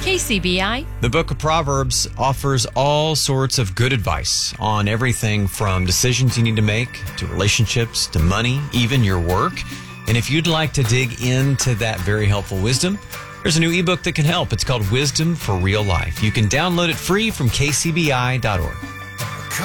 KCBI. The book of Proverbs offers all sorts of good advice on everything from decisions you need to make to relationships to money, even your work. And if you'd like to dig into that very helpful wisdom, there's a new ebook that can help. It's called Wisdom for Real Life. You can download it free from kcbi.org.